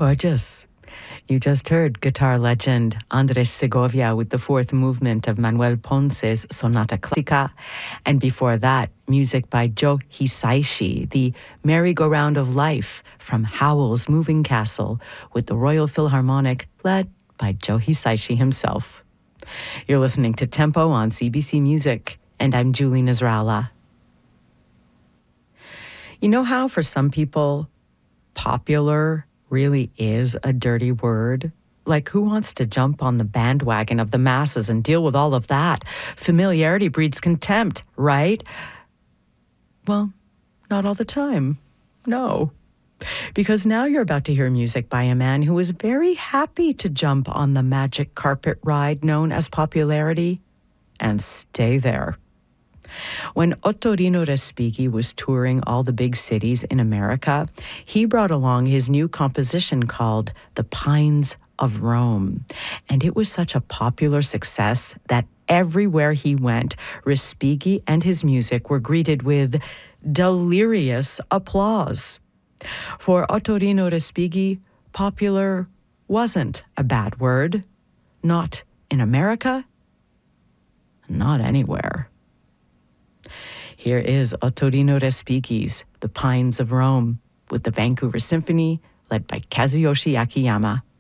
Gorgeous. You just heard guitar legend Andres Segovia with the fourth movement of Manuel Ponce's Sonata Clásica, and before that, music by Joe Hisaishi, the Merry-Go-Round of Life from Howl's Moving Castle, with the Royal Philharmonic led by Joe Hisaishi himself. You're listening to Tempo on CBC Music, and I'm Julie Nasrallah. You know how for some people, popular really is a dirty word? Like, who wants to jump on the bandwagon of the masses and deal with all of that? Familiarity breeds contempt, right? Well, not all the time. No. Because now you're about to hear music by a man who is very happy to jump on the magic carpet ride known as popularity and stay there. When Ottorino Respighi was touring all the big cities in America, he brought along his new composition called The Pines of Rome. And it was such a popular success that everywhere he went, Respighi and his music were greeted with delirious applause. For Ottorino Respighi, popular wasn't a bad word. Not in America, not anywhere. Here is Ottorino Respighi's The Pines of Rome with the Vancouver Symphony led by Kazuyoshi Akiyama.